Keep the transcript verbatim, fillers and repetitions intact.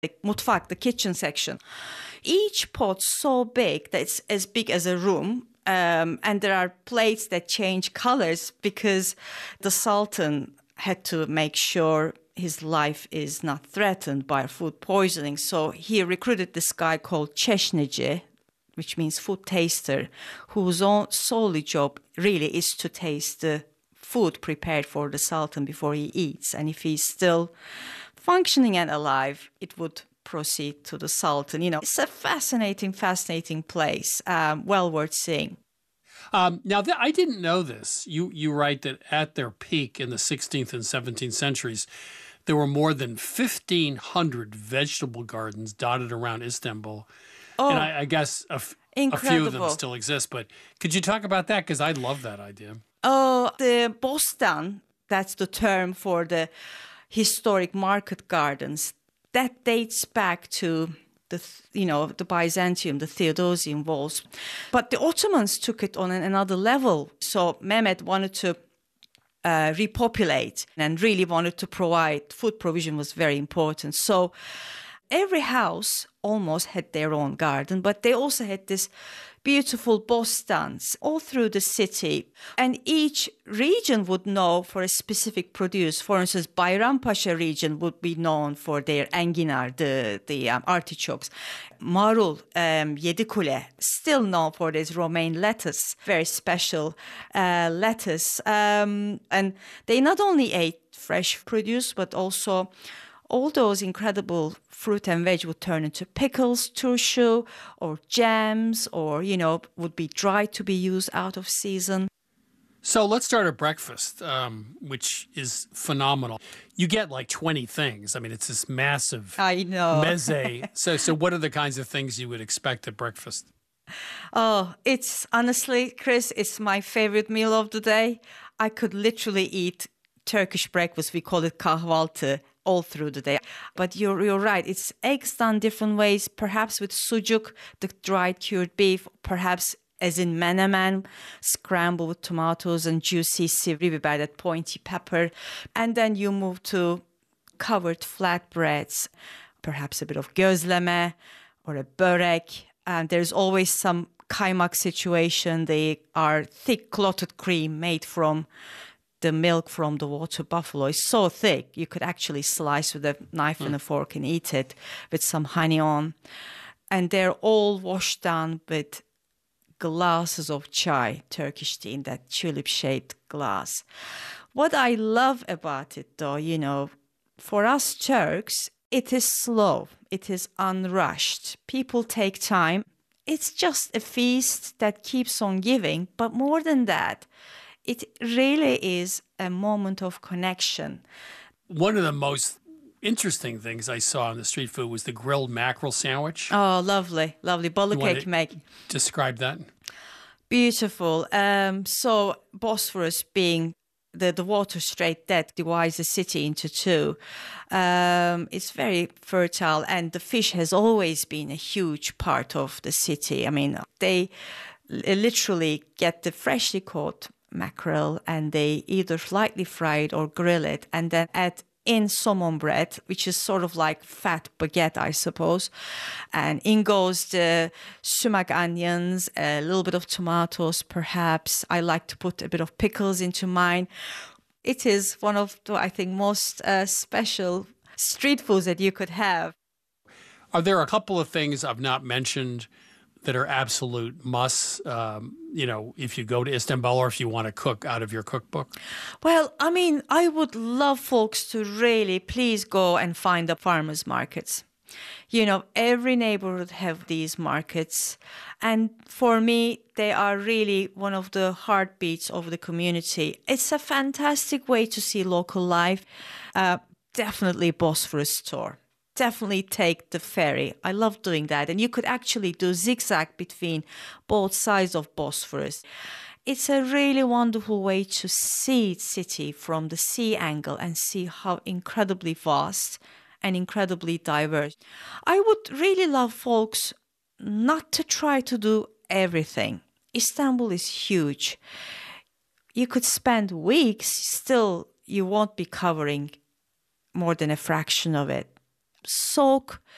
the mutfak, the kitchen section. Each pot so big that it's as big as a room. Um, and there are plates that change colors because the Sultan had to make sure his life is not threatened by food poisoning. So he recruited this guy called Çeşnici, which means food taster, whose own solely job really is to taste the food prepared for the Sultan before he eats. And if he's still functioning and alive, it would proceed to the Sultan. You know, it's a fascinating, fascinating place, um, well worth seeing. Um, now, th- I didn't know this. You you write that at their peak in the sixteenth and seventeenth centuries, there were more than fifteen hundred vegetable gardens dotted around Istanbul. Oh, and I, I guess a, f- a few of them still exist. But could you talk about that? Because I love that idea. Oh, the Bostan, that's the term for the historic market gardens. That dates back to the, you know, the Byzantium, the Theodosian walls. But the Ottomans took it on another level. So Mehmet wanted to uh, repopulate and really wanted to provide food provision was very important. So every house almost had their own garden, but they also had this beautiful bostans all through the city. And each region would know for a specific produce. For instance, Bayrampaşa region would be known for their enginar, the, the um, artichokes. Marul, um, Yedikule, still known for this romaine lettuce, very special uh, lettuce. Um, and they not only ate fresh produce, but also all those incredible fruit and veg would turn into pickles, turşu, or jams, or, you know, would be dry to be used out of season. So let's start at breakfast, um, which is phenomenal. You get like twenty things. I mean, it's this massive I know. meze. so, so what are the kinds of things you would expect at breakfast? Oh, it's honestly, Chris, it's my favorite meal of the day. I could literally eat Turkish breakfast. We call it kahvaltı. All through the day. But you're you're right. It's eggs done different ways, perhaps with sucuk, the dried cured beef, perhaps as in menemen, scrambled with tomatoes and juicy sivri biber, that pointy pepper. And then you move to covered flatbreads, perhaps a bit of gözleme or a börek. And there's always some kaymak situation. They are thick clotted cream made from the milk from the water buffalo. Is so thick, you could actually slice with a knife mm. and a fork and eat it with some honey on. And they're all washed down with glasses of chai, Turkish tea, in that tulip-shaped glass. What I love about it, though, you know, for us Turks, it is slow. It is unrushed. People take time. It's just a feast that keeps on giving. But more than that, it really is a moment of connection. One of the most interesting things I saw on the street food was the grilled mackerel sandwich. Oh, lovely, lovely. Balık ekmek. Describe that. Beautiful. Um, so Bosphorus being the, the water strait that divides the city into two. Um, it's very fertile, and the fish has always been a huge part of the city. I mean, they literally get the freshly caught mackerel and they either lightly fry it or grill it and then add in somon bread, which is sort of like fat baguette, I suppose. And in goes the sumac onions, a little bit of tomatoes, perhaps. I like to put a bit of pickles into mine. It is one of the, I think, most uh, special street foods that you could have. Are there a couple of things I've not mentioned that are absolute musts, um, you know, if you go to Istanbul or if you want to cook out of your cookbook? Well, I mean, I would love folks to really please go and find the farmers markets. You know, every neighborhood have these markets. And for me, they are really one of the heartbeats of the community. It's a fantastic way to see local life. Uh, definitely Bosphorus store. Definitely take the ferry. I love doing that. And you could actually do zigzag between both sides of Bosphorus. It's a really wonderful way to see city from the sea angle and see how incredibly vast and incredibly diverse. I would really love folks not to try to do everything. Istanbul is huge. You could spend weeks, still you won't be covering more than a fraction of it. Soak